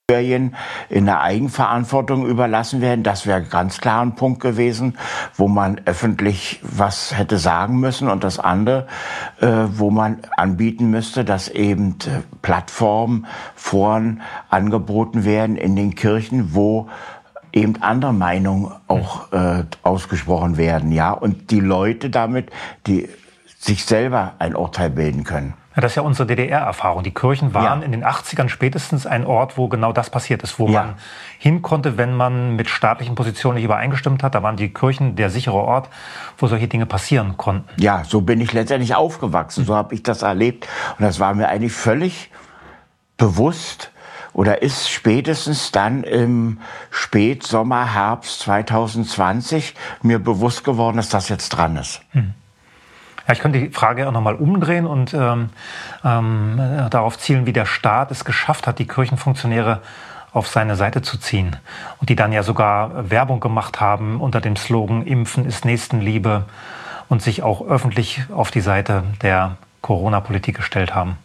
in der Eigenverantwortung überlassen werden. Das wäre ganz klar ein Punkt gewesen, wo man öffentlich was hätte sagen müssen. Und das andere, wo man anbieten müsste, dass eben Plattformen, Foren angeboten werden in den Kirchen, wo eben andere Meinungen auch ausgesprochen werden, ja, und die Leute damit, die sich selber ein Urteil bilden können. Ja, das ist ja unsere DDR-Erfahrung. Die Kirchen waren in den 80ern spätestens ein Ort, wo genau das passiert ist, wo man hin konnte, wenn man mit staatlichen Positionen nicht übereingestimmt hat. Da waren die Kirchen der sichere Ort, wo solche Dinge passieren konnten. Ja, so bin ich letztendlich aufgewachsen. So habe ich das erlebt. Und das war mir eigentlich völlig bewusst oder ist spätestens dann im Spätsommer, Herbst 2020 mir bewusst geworden, dass das jetzt dran ist. Ja, ich könnte die Frage auch nochmal umdrehen und darauf zielen, wie der Staat es geschafft hat, die Kirchenfunktionäre auf seine Seite zu ziehen. Und die dann ja sogar Werbung gemacht haben unter dem Slogan Impfen ist Nächstenliebe und sich auch öffentlich auf die Seite der Corona-Politik gestellt haben.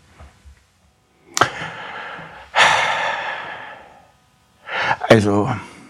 Also,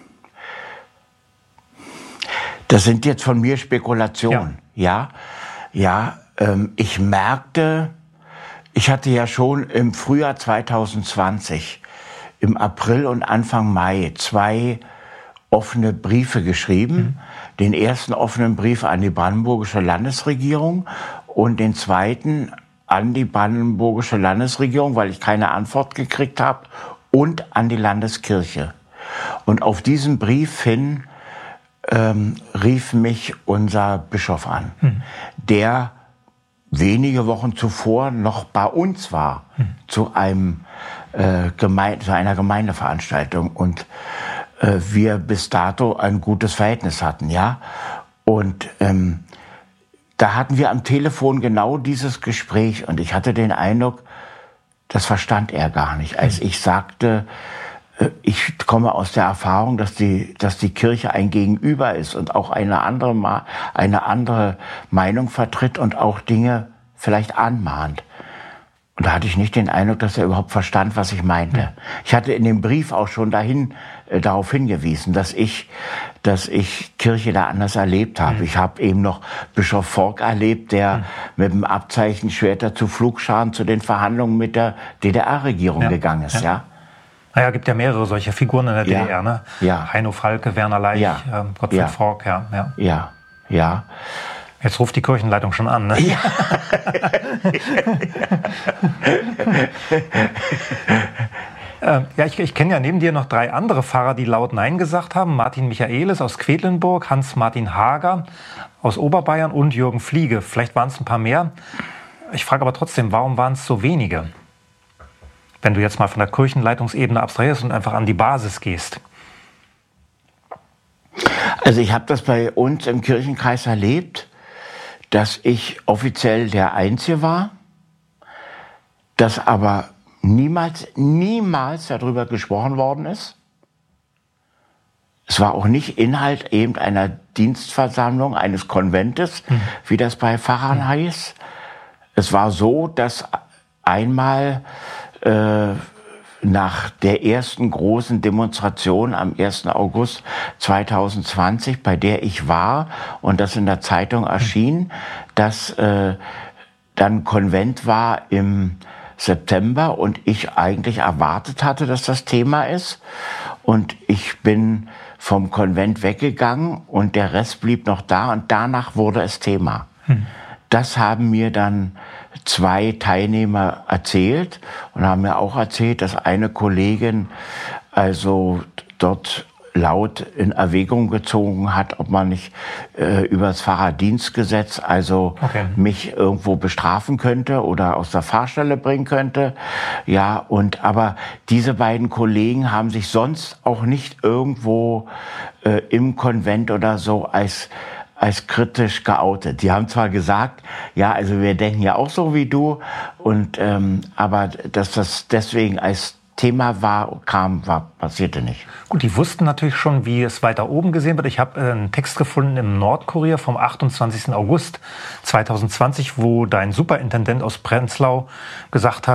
das sind jetzt von mir Spekulationen, ja. Ich merkte, ich hatte ja schon im Frühjahr 2020, im April und Anfang Mai 2 offene Briefe geschrieben. Den ersten offenen Brief an die brandenburgische Landesregierung und den zweiten an die brandenburgische Landesregierung, weil ich keine Antwort gekriegt habe, und an die Landeskirche. Und auf diesen Brief hin rief mich unser Bischof an, der wenige Wochen zuvor noch bei uns war, zu einer Gemeindeveranstaltung, und wir bis dato ein gutes Verhältnis hatten, ja. Und da hatten wir am Telefon genau dieses Gespräch, und ich hatte den Eindruck, das verstand er gar nicht, als ich sagte, ich komme aus der Erfahrung, dass die Kirche ein Gegenüber ist und auch eine andere Meinung vertritt und auch Dinge vielleicht anmahnt. Und da hatte ich nicht den Eindruck, dass er überhaupt verstand, was ich meinte. Ich hatte in dem Brief auch schon darauf hingewiesen, dass ich Kirche da anders erlebt habe. Ich habe eben noch Bischof Forck erlebt, der mit dem Abzeichen Schwerter zu Pflugscharen zu den Verhandlungen mit der DDR-Regierung gegangen ist, ja. Naja, gibt ja mehrere solche Figuren in der DDR, ne? Ja. Heino Falke, Werner Leich, Gottfried Forck, Ja. Jetzt ruft die Kirchenleitung schon an, ne? Ja. Ich kenne ja neben dir noch 3 andere Pfarrer, die laut Nein gesagt haben. Martin Michaelis aus Quedlinburg, Hans-Martin Hager aus Oberbayern und Jürgen Fliege. Vielleicht waren es ein paar mehr. Ich frage aber trotzdem, warum waren es so wenige? Wenn du jetzt mal von der Kirchenleitungsebene abstrahierst und einfach an die Basis gehst. Also ich habe das bei uns im Kirchenkreis erlebt, dass ich offiziell der Einzige war, dass aber niemals darüber gesprochen worden ist. Es war auch nicht Inhalt eben einer Dienstversammlung, eines Konventes, wie das bei Pfarrern heißt. Es war so, dass einmal nach der ersten großen Demonstration am 1. August 2020, bei der ich war und das in der Zeitung erschien, dass dann Konvent war im September und ich eigentlich erwartet hatte, dass das Thema ist. Und ich bin vom Konvent weggegangen und der Rest blieb noch da und danach wurde es Thema. Das haben mir dann 2 Teilnehmer erzählt und haben mir auch erzählt, dass eine Kollegin also dort laut in Erwägung gezogen hat, ob man nicht über das Pfarrerdienstgesetz mich irgendwo bestrafen könnte oder aus der Pfarrstelle bringen könnte. Ja, aber diese beiden Kollegen haben sich sonst auch nicht irgendwo im Konvent oder so als kritisch geoutet. Die haben zwar gesagt, ja, also wir denken ja auch so wie du, und aber dass das deswegen als Thema passierte nicht. Gut, die wussten natürlich schon, wie es weiter oben gesehen wird. Ich habe einen Text gefunden im Nordkurier vom 28. August 2020, wo dein Superintendent aus Prenzlau gesagt hat,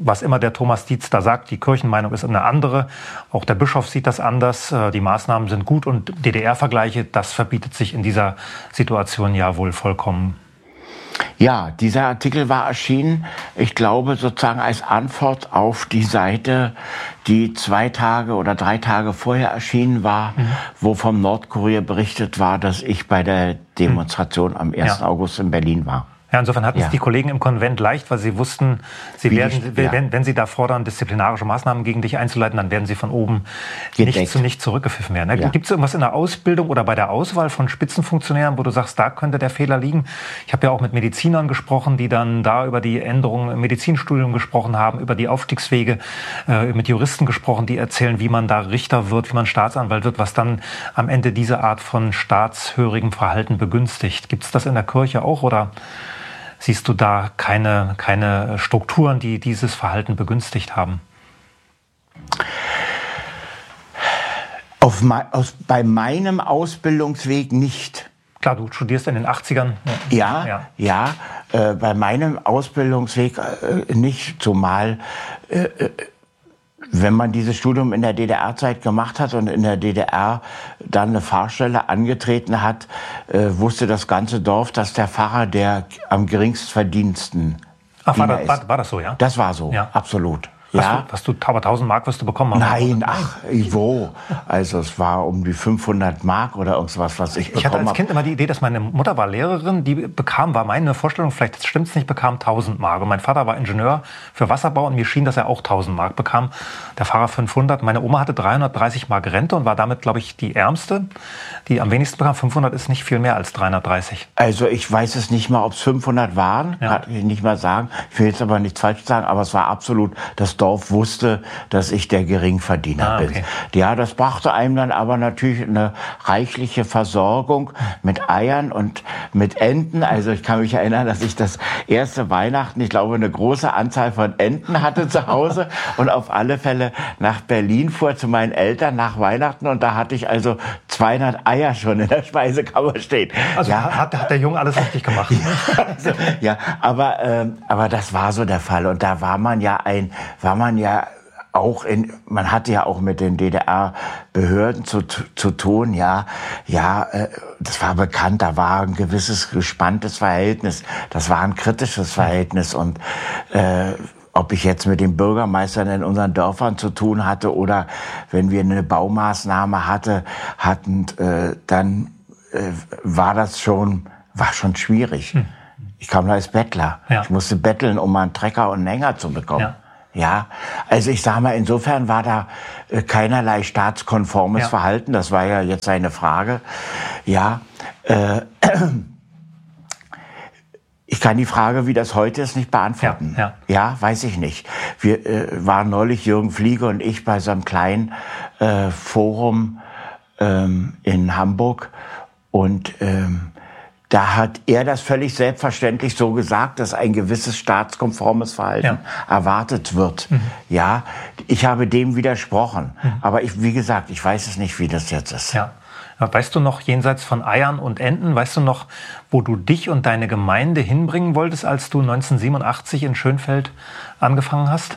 was immer der Thomas Dietz da sagt, die Kirchenmeinung ist eine andere. Auch der Bischof sieht das anders. Die Maßnahmen sind gut und DDR-Vergleiche, das verbietet sich in dieser Situation ja wohl vollkommen. Ja, dieser Artikel war erschienen, ich glaube, sozusagen als Antwort auf die Seite, die 2 Tage oder 3 Tage vorher erschienen war, wo vom Nordkurier berichtet war, dass ich bei der Demonstration am 1. August in Berlin war. Ja, insofern hatten es die Kollegen im Konvent leicht, weil sie wussten, wenn sie da fordern, disziplinarische Maßnahmen gegen dich einzuleiten, dann werden sie von oben nicht zurückgepfiffen werden. Ja. Gibt es irgendwas in der Ausbildung oder bei der Auswahl von Spitzenfunktionären, wo du sagst, da könnte der Fehler liegen? Ich habe ja auch mit Medizinern gesprochen, die dann da über die Änderungen im Medizinstudium gesprochen haben, über die Aufstiegswege, mit Juristen gesprochen, die erzählen, wie man da Richter wird, wie man Staatsanwalt wird, was dann am Ende diese Art von staatshörigem Verhalten begünstigt. Gibt es das in der Kirche auch oder siehst du da keine Strukturen, die dieses Verhalten begünstigt haben? Bei meinem Ausbildungsweg nicht. Klar, du studierst in den 80ern. Ja, bei meinem Ausbildungsweg nicht, zumal wenn man dieses Studium in der DDR-Zeit gemacht hat und in der DDR dann eine Pfarrstelle angetreten hat, wusste das ganze Dorf, dass der Pfarrer der am geringstverdiensten war das so, ja? Das war so, absolut. Hast du aber 1000 Mark wirst du bekommen haben? Nein, wo? Also es war um die 500 Mark oder irgendwas, was ich bekommen habe. Ich hatte als Kind immer die Idee, dass meine Mutter war Lehrerin, die war meine Vorstellung, vielleicht stimmt es nicht, bekam 1000 Mark. Und mein Vater war Ingenieur für Wasserbau und mir schien, dass er auch 1000 Mark bekam. Der Pfarrer 500. Meine Oma hatte 330 Mark Rente und war damit, glaube ich, die Ärmste, die am wenigsten bekam. 500 ist nicht viel mehr als 330. Also ich weiß es nicht mal, ob es 500 waren, kann ich nicht mal sagen. Ich will jetzt aber nichts falsch sagen, aber es war absolut das Dorf wusste, dass ich der Geringverdiener bin. Ja, das brachte einem dann aber natürlich eine reichliche Versorgung mit Eiern und mit Enten. Also ich kann mich erinnern, dass ich das erste Weihnachten, ich glaube, eine große Anzahl von Enten hatte zu Hause und auf alle Fälle nach Berlin fuhr zu meinen Eltern nach Weihnachten und da hatte ich also 200 Eier schon in der Speisekammer stehen. Also hat der Junge alles richtig gemacht. Aber das war so der Fall und da war man ja auch man hatte ja auch mit den DDR-Behörden zu tun, das war bekannt, da war ein gewisses gespanntes Verhältnis, das war ein kritisches Verhältnis und ob ich jetzt mit den Bürgermeistern in unseren Dörfern zu tun hatte oder wenn wir eine Baumaßnahme hatten, dann war schon schwierig. Ich kam da als Bettler. Ich musste betteln, um mal einen Trecker und einen Hänger zu bekommen. Ja, also ich sage mal, insofern war da keinerlei staatskonformes Verhalten. Das war ja jetzt eine Frage. Ich kann die Frage, wie das heute ist, nicht beantworten. Ja, weiß ich nicht. Wir waren neulich, Jürgen Fliege und ich, bei so einem kleinen Forum in Hamburg und da hat er das völlig selbstverständlich so gesagt, dass ein gewisses staatskonformes Verhalten erwartet wird. Ja, ich habe dem widersprochen. Aber wie gesagt, ich weiß es nicht, wie das jetzt ist. Ja. Weißt du noch, jenseits von Eiern und Enten, weißt du noch, wo du dich und deine Gemeinde hinbringen wolltest, als du 1987 in Schönfeld angefangen hast?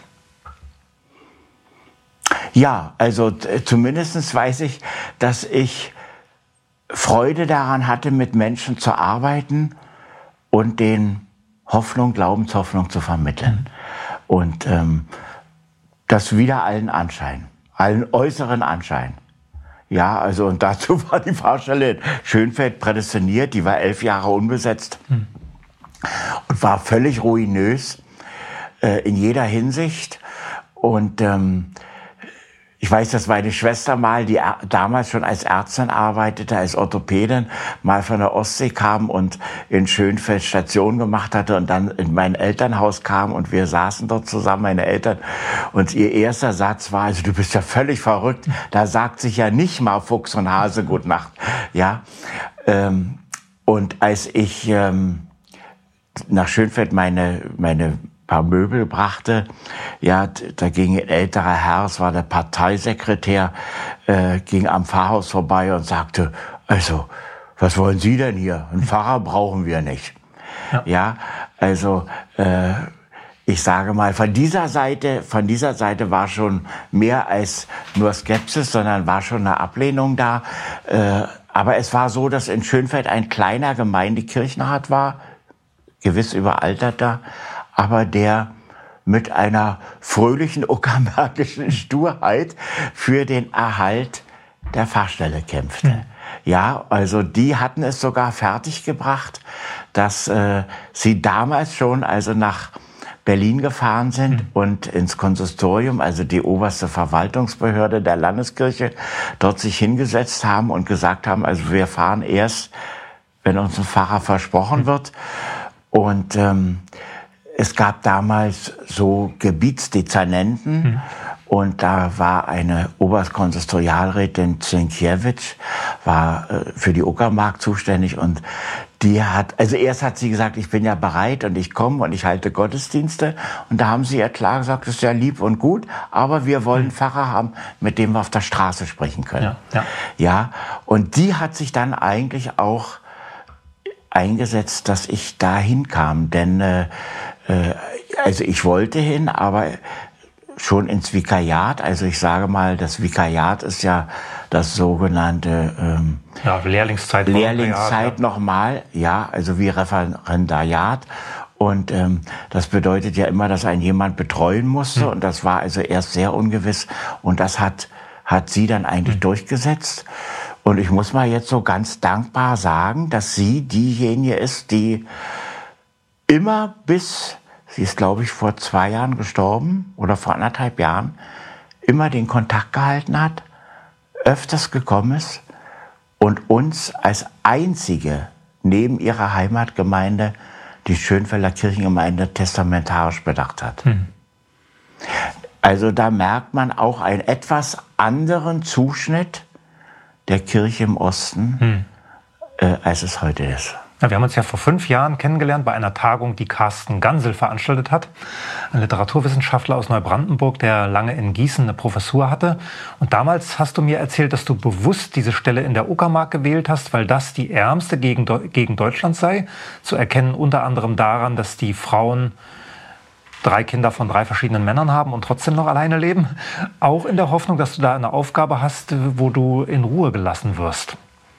Ja, also zumindest weiß ich, dass ich Freude daran hatte, mit Menschen zu arbeiten und denen Glaubenshoffnung zu vermitteln. Und das wider allen Anschein, allen äußeren Anschein. Ja, also und dazu war die Pfarrstelle in Schönfeld prädestiniert, die war 11 Jahre unbesetzt und war völlig ruinös in jeder Hinsicht. Und ich weiß, dass meine Schwester mal, die damals schon als Ärztin arbeitete, als Orthopädin, mal von der Ostsee kam und in Schönfeld Station gemacht hatte und dann in mein Elternhaus kam und wir saßen dort zusammen, meine Eltern. Und ihr erster Satz war, also du bist ja völlig verrückt, da sagt sich ja nicht mal Fuchs und Hase Gute Nacht. Ja, und als ich nach Schönfeld meine paar Möbel brachte, ja, da ging ein älterer Herr, es war der Parteisekretär, ging am Pfarrhaus vorbei und sagte, also, was wollen Sie denn hier? Einen Pfarrer brauchen wir nicht. Ja, also, ich sage mal, von dieser Seite war schon mehr als nur Skepsis, sondern war schon eine Ablehnung da. Aber es war so, dass in Schönfeld ein kleiner Gemeindekirchenrat war, gewiss überalterter, aber der mit einer fröhlichen uckermärkischen Sturheit für den Erhalt der Pfarrstelle kämpfte. Ja, also die hatten es sogar fertiggebracht, dass sie damals schon also nach Berlin gefahren sind und ins Konsistorium, also die oberste Verwaltungsbehörde der Landeskirche, dort sich hingesetzt haben und gesagt haben, also wir fahren erst, wenn uns ein Pfarrer versprochen wird. Und es gab damals so Gebietsdezernenten und da war eine Oberkonsistorialrätin Zienkiewicz, war für die Uckermark zuständig und die hat, also erst hat sie gesagt, ich bin ja bereit und ich komme und ich halte Gottesdienste und da haben sie ihr klar gesagt, das ist ja lieb und gut, aber wir wollen einen Pfarrer haben, mit dem wir auf der Straße sprechen können. Ja, und die hat sich dann eigentlich auch eingesetzt, dass ich da hinkam, denn also ich wollte hin, aber schon ins Vikariat, also ich sage mal, das Vikariat ist ja das sogenannte Lehrlingszeit nochmal, ja, also wie Referendariat. Und das bedeutet ja immer, dass ein jemand betreuen musste. Und das war also erst sehr ungewiss. Und das hat sie dann eigentlich durchgesetzt. Und ich muss mal jetzt so ganz dankbar sagen, dass sie diejenige ist, die immer bis, sie ist glaube ich vor 2 Jahren gestorben oder vor 1,5 Jahren, immer den Kontakt gehalten hat, öfters gekommen ist und uns als einzige neben ihrer Heimatgemeinde die Schönfelder Kirchengemeinde testamentarisch bedacht hat. Also da merkt man auch einen etwas anderen Zuschnitt der Kirche im Osten, als es heute ist. Ja, wir haben uns ja vor 5 Jahren kennengelernt bei einer Tagung, die Carsten Gansel veranstaltet hat. Ein Literaturwissenschaftler aus Neubrandenburg, der lange in Gießen eine Professur hatte. Und damals hast du mir erzählt, dass du bewusst diese Stelle in der Uckermark gewählt hast, weil das die ärmste Gegend Deutschlands sei. Zu erkennen unter anderem daran, dass die Frauen 3 Kinder von 3 verschiedenen Männern haben und trotzdem noch alleine leben. Auch in der Hoffnung, dass du da eine Aufgabe hast, wo du in Ruhe gelassen wirst.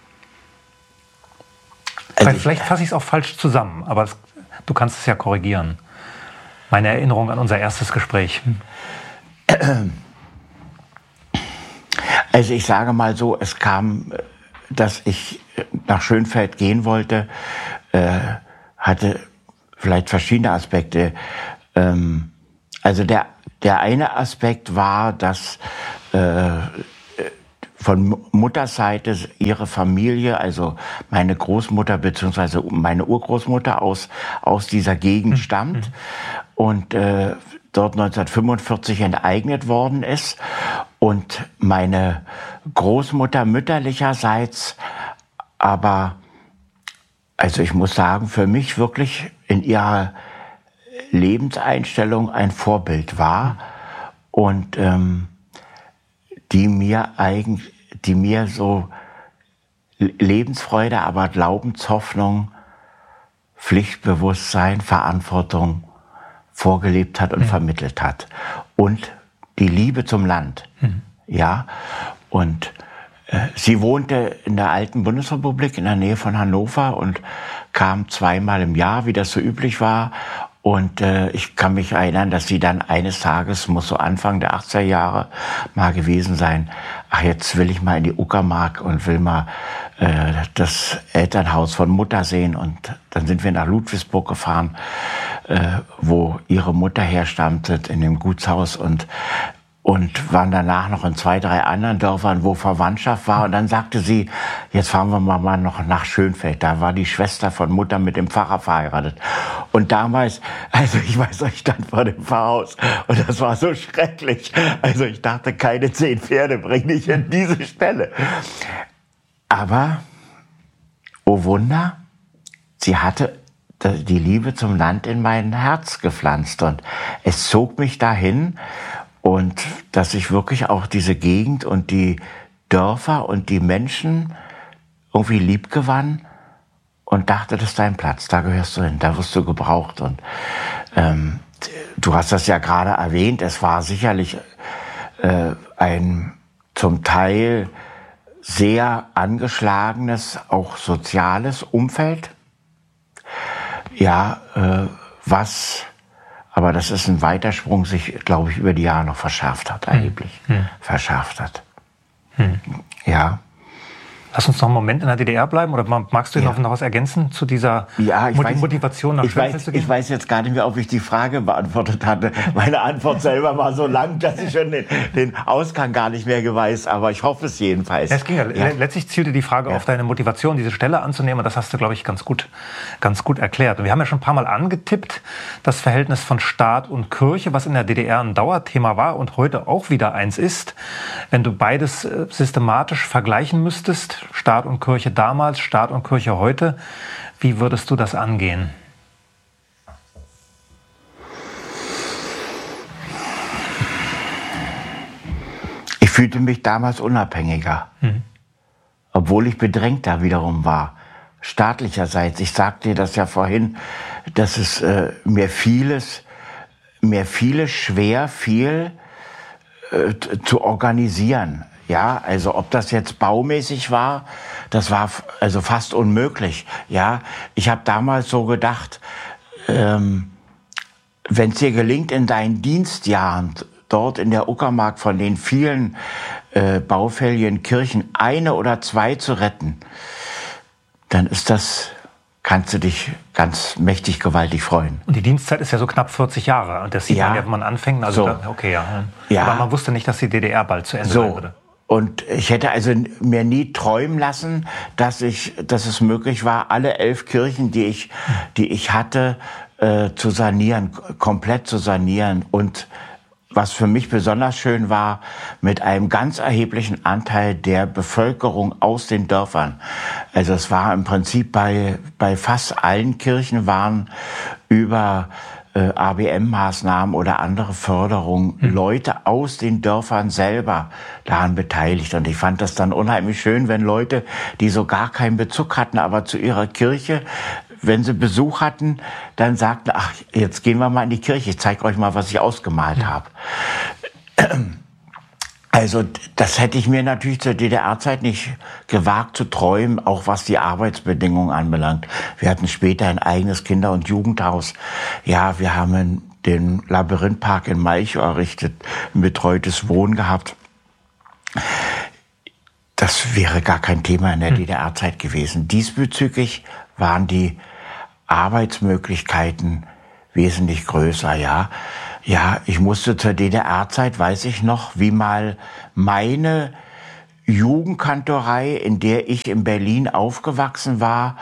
Also vielleicht fasse ich es auch falsch zusammen, aber du kannst es ja korrigieren. Meine Erinnerung an unser erstes Gespräch. Also ich sage mal so, es kam, dass ich nach Schönfeld gehen wollte, hatte vielleicht verschiedene Aspekte. Also der eine Aspekt war, dass von Mutterseite ihre Familie, also meine Großmutter bzw. meine Urgroßmutter aus dieser Gegend stammt und dort 1945 enteignet worden ist und meine Großmutter mütterlicherseits aber, also ich muss sagen, für mich wirklich in ihrer Lebenseinstellung ein Vorbild war und die mir so Lebensfreude, aber Glaubenshoffnung, Pflichtbewusstsein, Verantwortung vorgelebt hat und vermittelt hat. Und die Liebe zum Land. Ja, und sie wohnte in der alten Bundesrepublik in der Nähe von Hannover und kam 2-mal im Jahr, wie das so üblich war. Und ich kann mich erinnern, dass sie dann eines Tages, muss so Anfang der 80er Jahre mal gewesen sein, ach, jetzt will ich mal in die Uckermark und will mal das Elternhaus von Mutter sehen. Und dann sind wir nach Ludwigsburg gefahren, wo ihre Mutter herstammte, in dem Gutshaus und waren danach noch in 2, 3 anderen Dörfern, wo Verwandtschaft war. Und dann sagte sie, jetzt fahren wir mal noch nach Schönfeld. Da war die Schwester von Mutter mit dem Pfarrer verheiratet. Und damals, also ich weiß, ich stand vor dem Pfarrhaus und das war so schrecklich. Also ich dachte, keine 10 Pferde bringe ich in diese Stelle. Aber, oh Wunder, sie hatte die Liebe zum Land in mein Herz gepflanzt. Und es zog mich dahin. Und dass ich wirklich auch diese Gegend und die Dörfer und die Menschen irgendwie lieb gewann und dachte, das ist dein Platz, da gehörst du hin, da wirst du gebraucht. Und du hast das ja gerade erwähnt, es war sicherlich ein zum Teil sehr angeschlagenes, auch soziales Umfeld. Ja, aber das ist ein Weitersprung, sich, glaube ich, über die Jahre noch verschärft hat, erheblich verschärft hat. Ja. Lass uns noch einen Moment in der DDR bleiben, oder magst du noch was ergänzen zu dieser Motivation nach Schönfeld zu gehen? Ich weiß jetzt gar nicht mehr, ob ich die Frage beantwortet hatte. Meine Antwort selber war so lang, dass ich schon den Ausgang gar nicht mehr weiß, aber ich hoffe es jedenfalls. Es ging letztlich zielte die Frage auf deine Motivation, diese Stelle anzunehmen, und das hast du, glaube ich, ganz gut erklärt. Und wir haben ja schon ein paar Mal angetippt, das Verhältnis von Staat und Kirche, was in der DDR ein Dauerthema war und heute auch wieder eins ist. Wenn du beides systematisch vergleichen müsstest, Staat und Kirche damals, Staat und Kirche heute, wie würdest du das angehen? Ich fühlte mich damals unabhängiger, obwohl ich bedrängter wiederum war, staatlicherseits. Ich sagte dir das ja vorhin, dass es mir vieles schwer fiel zu organisieren. Ja, also ob das jetzt baumäßig war, das war also fast unmöglich. Ja, ich habe damals so gedacht, wenn es dir gelingt, in deinen Dienstjahren dort in der Uckermark von den vielen baufälligen Kirchen eine oder zwei zu retten, dann kannst du dich ganz mächtig gewaltig freuen. Und die Dienstzeit ist ja so knapp 40 Jahre. Und das sieht man ja, wenn man anfängt. Also ja. Aber man wusste nicht, dass die DDR bald zu Ende sein würde. Und ich hätte also mir nie träumen lassen, dass es möglich war, alle 11 Kirchen, die ich hatte, zu sanieren, komplett zu sanieren. Und was für mich besonders schön war, mit einem ganz erheblichen Anteil der Bevölkerung aus den Dörfern. Also es war im Prinzip bei fast allen Kirchen waren über ABM-Maßnahmen oder andere Förderungen Leute aus den Dörfern selber daran beteiligt. Und ich fand das dann unheimlich schön, wenn Leute, die so gar keinen Bezug hatten, aber zu ihrer Kirche, wenn sie Besuch hatten, dann sagten, ach, jetzt gehen wir mal in die Kirche, ich zeige euch mal, was ich ausgemalt habe. Also das hätte ich mir natürlich zur DDR-Zeit nicht gewagt zu träumen, auch was die Arbeitsbedingungen anbelangt. Wir hatten später ein eigenes Kinder- und Jugendhaus. Ja, wir haben den Labyrinthpark in Malchow errichtet, ein betreutes Wohnen gehabt. Das wäre gar kein Thema in der DDR-Zeit gewesen. Diesbezüglich waren die Arbeitsmöglichkeiten wesentlich größer, ja. Ja, ich musste zur DDR-Zeit, weiß ich noch, wie mal meine Jugendkantorei, in der ich in Berlin aufgewachsen war,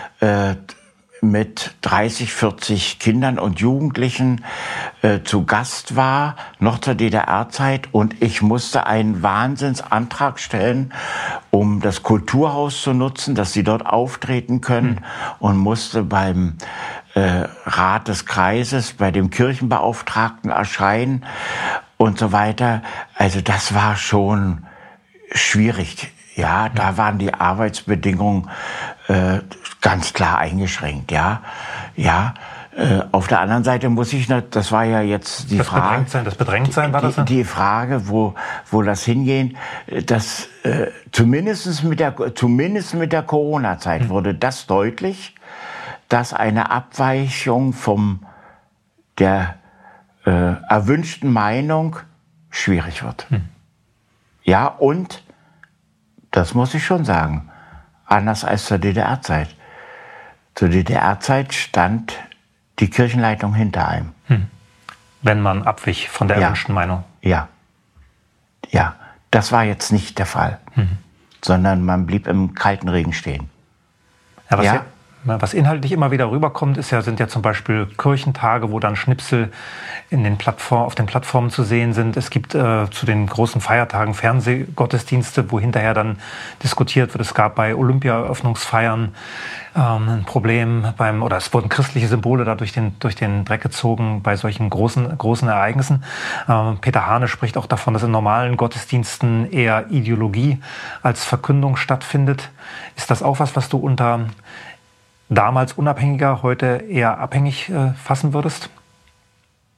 mit 30, 40 Kindern und Jugendlichen zu Gast war, noch zur DDR-Zeit. Und ich musste einen Wahnsinnsantrag stellen, um das Kulturhaus zu nutzen, dass sie dort auftreten können, und musste beim Rat des Kreises, bei dem Kirchenbeauftragten erscheinen und so weiter. Also das war schon schwierig. Ja, da waren die Arbeitsbedingungen ganz klar eingeschränkt. Ja, ja. Auf der anderen Seite muss ich, das war ja jetzt die Frage. Das Bedrängtsein war das? Die Frage, wo das hingehen, dass zumindest mit der Corona-Zeit wurde das deutlich, dass eine Abweichung der erwünschten Meinung schwierig wird. Ja, und, das muss ich schon sagen, anders als zur DDR-Zeit. Zur DDR-Zeit stand die Kirchenleitung hinter einem. Wenn man abwich von der erwünschten Meinung. Ja. Ja, das war jetzt nicht der Fall. Sondern man blieb im kalten Regen stehen. Ja, was inhaltlich immer wieder rüberkommt, sind ja zum Beispiel Kirchentage, wo dann Schnipsel auf den Plattformen zu sehen sind. Es gibt zu den großen Feiertagen Fernsehgottesdienste, wo hinterher dann diskutiert wird. Es gab bei Olympia-Eröffnungsfeiern ein Problem oder es wurden christliche Symbole da durch den Dreck gezogen bei solchen großen Ereignissen. Peter Hane spricht auch davon, dass in normalen Gottesdiensten eher Ideologie als Verkündung stattfindet. Ist das auch was du unter damals unabhängiger, heute eher abhängig fassen würdest?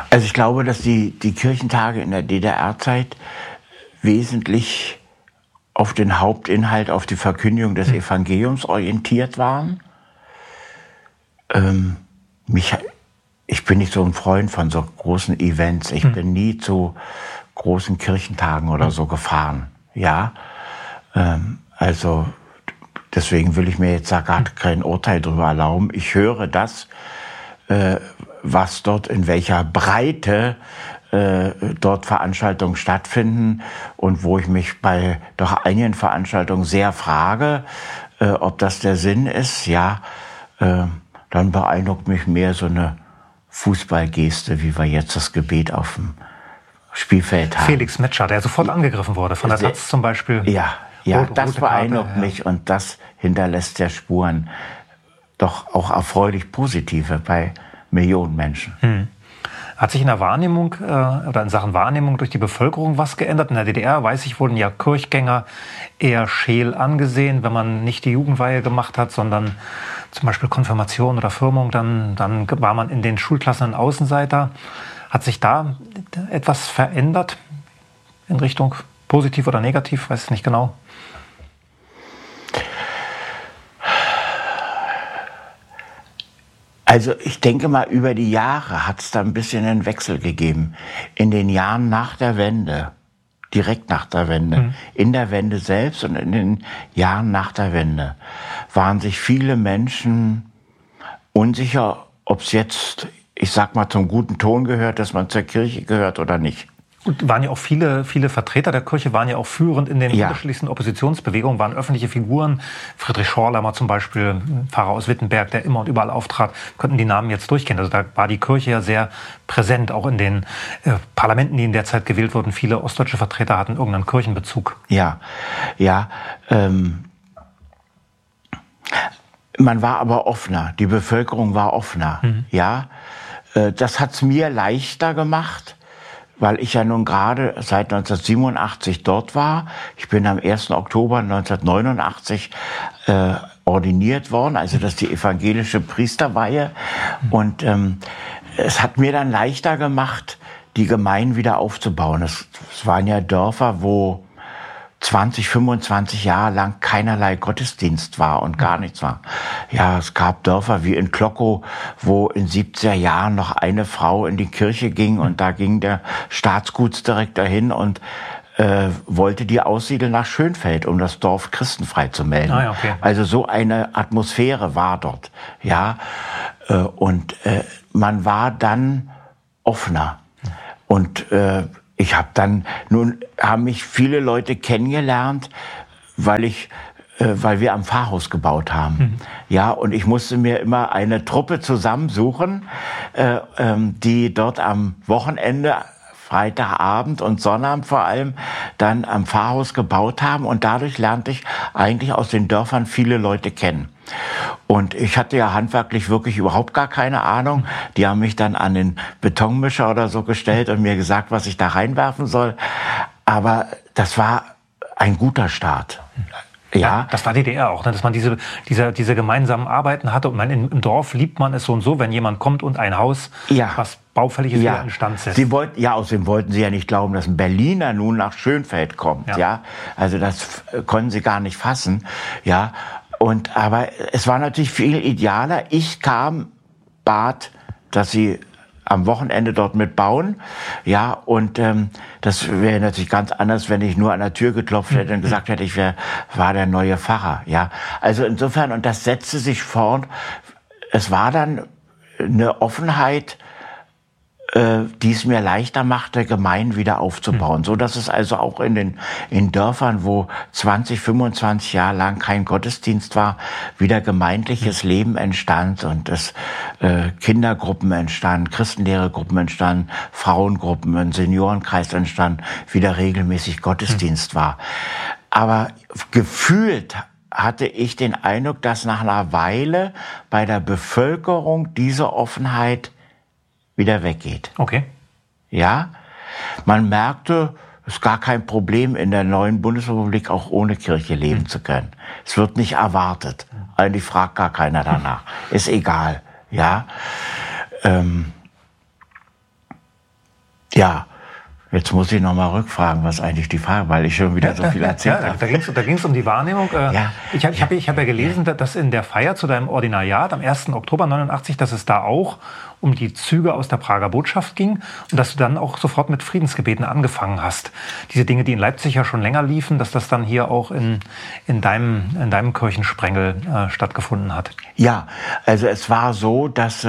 Also ich glaube, dass die Kirchentage in der DDR-Zeit wesentlich auf den Hauptinhalt, auf die Verkündigung des Evangeliums orientiert waren. Ich bin nicht so ein Freund von so großen Events. Ich bin nie zu großen Kirchentagen oder so gefahren. Ja, also deswegen will ich mir jetzt da gar kein Urteil drüber erlauben. Ich höre das, was dort in welcher Breite dort Veranstaltungen stattfinden und wo ich mich bei doch einigen Veranstaltungen sehr frage, ob das der Sinn ist. Ja, dann beeindruckt mich mehr so eine Fußballgeste, wie wir jetzt das Gebet auf dem Spielfeld haben. Felix Metscher, der sofort angegriffen wurde, von der Taz zum Beispiel. Ja, das beeindruckt mich und das hinterlässt ja Spuren, doch auch erfreulich positive bei Millionen Menschen. Hat sich in der Wahrnehmung oder in Sachen Wahrnehmung durch die Bevölkerung was geändert? In der DDR, weiß ich, wurden ja Kirchgänger eher scheel angesehen, wenn man nicht die Jugendweihe gemacht hat, sondern zum Beispiel Konfirmation oder Firmung, dann war man in den Schulklassen ein Außenseiter. Hat sich da etwas verändert in Richtung positiv oder negativ? Weiß ich nicht genau. Also ich denke mal, über die Jahre hat es da ein bisschen einen Wechsel gegeben. In den Jahren nach der Wende, direkt nach der Wende, in der Wende selbst und in den Jahren nach der Wende, waren sich viele Menschen unsicher, ob es jetzt, ich sag mal, zum guten Ton gehört, dass man zur Kirche gehört oder nicht. Und waren ja auch viele Vertreter der Kirche, waren ja auch führend in den unterschiedlichsten Oppositionsbewegungen, waren öffentliche Figuren. Friedrich Schorlemmer zum Beispiel, Pfarrer aus Wittenberg, der immer und überall auftrat, könnten die Namen jetzt durchgehen. Also da war die Kirche ja sehr präsent, auch in den Parlamenten, die in der Zeit gewählt wurden. Viele ostdeutsche Vertreter hatten irgendeinen Kirchenbezug. Man war aber offener, die Bevölkerung war offener. Das hat's mir leichter gemacht, weil ich ja nun gerade seit 1987 dort war. Ich bin am 1. Oktober 1989 ordiniert worden, also das ist die evangelische Priesterweihe. Und es hat mir dann leichter gemacht, die Gemeinden wieder aufzubauen. Es waren ja Dörfer, wo 20, 25 Jahre lang keinerlei Gottesdienst war und gar nichts war. Ja, es gab Dörfer wie in Klockow, wo in 70er Jahren noch eine Frau in die Kirche ging und da ging der Staatsgutsdirektor hin und wollte die aussiedeln nach Schönfeld, um das Dorf christenfrei zu melden. Also so eine Atmosphäre war dort. Und man war dann offener. Und ich habe dann, nun haben mich viele Leute kennengelernt, weil wir am Pfarrhaus gebaut haben. Und ich musste mir immer eine Truppe zusammensuchen, die dort am Wochenende, Freitagabend und Sonnabend vor allem, dann am Pfarrhaus gebaut haben. Und dadurch lernte ich eigentlich aus den Dörfern viele Leute kennen. Und ich hatte ja handwerklich wirklich überhaupt gar keine Ahnung. Die haben mich dann an den Betonmischer oder so gestellt und mir gesagt, was ich da reinwerfen soll. Aber das war ein guter Start. Das war DDR auch, ne? Dass man diese gemeinsamen Arbeiten hatte. Und im Dorf liebt man es so und so, wenn jemand kommt und ein Haus, was baufällig ist, wieder instand setzt. Außerdem wollten sie ja nicht glauben, dass ein Berliner nun nach Schönfeld kommt. Also das konnten sie gar nicht fassen. Aber es war natürlich viel idealer. Ich bat, dass sie am Wochenende dort mitbauen. Und das wäre natürlich ganz anders, wenn ich nur an der Tür geklopft hätte und gesagt hätte, ich war der neue Pfarrer. Also insofern, und das setzte sich fort. Es war dann eine Offenheit, die es mir leichter machte, Gemeinden wieder aufzubauen. So dass es also auch in Dörfern, wo 20, 25 Jahre lang kein Gottesdienst war, wieder gemeindliches Leben entstand und es Kindergruppen entstanden, Christenlehrergruppen entstanden, Frauengruppen, ein Seniorenkreis entstand, wieder regelmäßig Gottesdienst war. Aber gefühlt hatte ich den Eindruck, dass nach einer Weile bei der Bevölkerung diese Offenheit wieder weggeht. Okay. Man merkte, es ist gar kein Problem, in der neuen Bundesrepublik auch ohne Kirche leben zu können. Es wird nicht erwartet. Eigentlich fragt gar keiner danach. Ist egal. Ja, jetzt muss ich noch mal rückfragen, was eigentlich die Frage, weil ich schon wieder so viel erzählt habe. Da ging es um die Wahrnehmung. Ja. Ich hab ja gelesen, dass in der Feier zu deinem Ordinariat am 1. Oktober 89, dass es da auch um die Züge aus der Prager Botschaft ging und dass du dann auch sofort mit Friedensgebeten angefangen hast. Diese Dinge, die in Leipzig ja schon länger liefen, dass das dann hier auch in deinem Kirchensprengel stattgefunden hat. Ja, also es war so, dass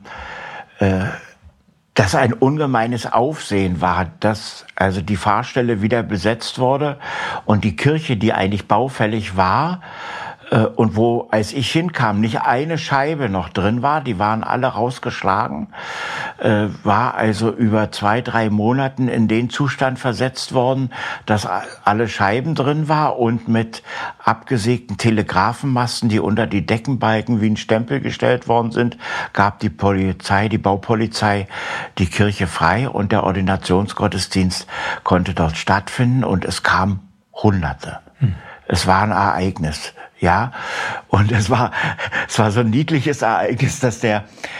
ein ungemeines Aufsehen war, dass also die Pfarrstelle wieder besetzt wurde und die Kirche, die eigentlich baufällig war, und wo, als ich hinkam, nicht eine Scheibe noch drin war, die waren alle rausgeschlagen, war also über 2-3 Monaten in den Zustand versetzt worden, dass alle Scheiben drin war und mit abgesägten Telegrafenmasten, die unter die Deckenbalken wie ein Stempel gestellt worden sind, gab die Baupolizei, die Kirche frei und der Ordinationsgottesdienst konnte dort stattfinden und es kamen Hunderte. Es war ein Ereignis. Ja, und es war so ein niedliches Ereignis, dass der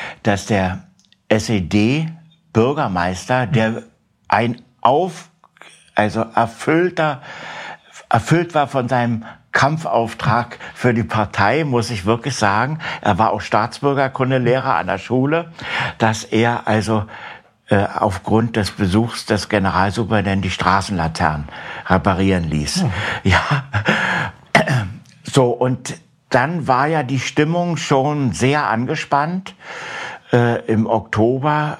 SED-Bürgermeister, der erfüllt war von seinem Kampfauftrag für die Partei, muss ich wirklich sagen. Er war auch Staatsbürgerkundelehrer an der Schule, dass er also aufgrund des Besuchs des Generalsuperintendenten die Straßenlaternen reparieren ließ. Ja. So, und dann war ja die Stimmung schon sehr angespannt im Oktober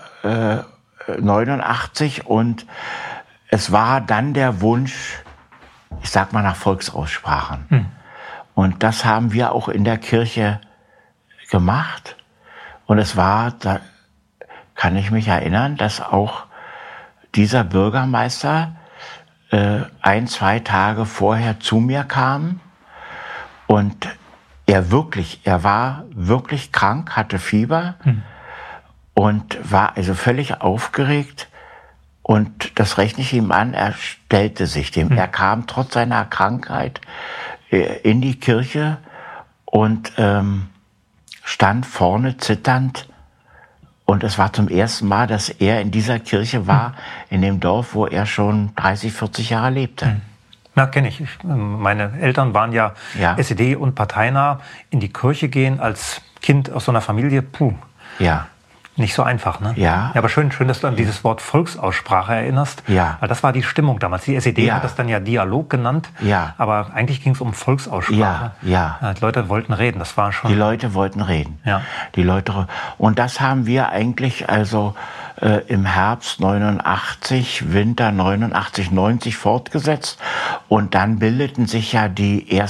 89 und es war dann der Wunsch, ich sag mal, nach Volksaussprachen. Und das haben wir auch in der Kirche gemacht. Und es war, da kann ich mich erinnern, dass auch dieser Bürgermeister 1-2 Tage vorher zu mir kam. Und er war wirklich krank, hatte Fieber und war also völlig aufgeregt. Und das rechne ich ihm an, er stellte sich dem. Er kam trotz seiner Krankheit in die Kirche und stand vorne zitternd. Und es war zum ersten Mal, dass er in dieser Kirche war, in dem Dorf, wo er schon 30, 40 Jahre lebte. Ja, kenne ich. Meine Eltern waren ja SED und parteinah. In die Kirche gehen als Kind aus so einer Familie, Ja. Nicht so einfach, ne? Ja. Aber schön, dass du an dieses Wort Volksaussprache erinnerst. Ja. Weil das war die Stimmung damals. Die SED hat das dann ja Dialog genannt. Ja. Aber eigentlich ging es um Volksaussprache. Ja. Die Leute wollten reden, das war schon... Die Leute wollten reden. Ja. Und das haben wir eigentlich also im Herbst 89, Winter 89, 90 fortgesetzt. Und dann bildeten sich ja die ersten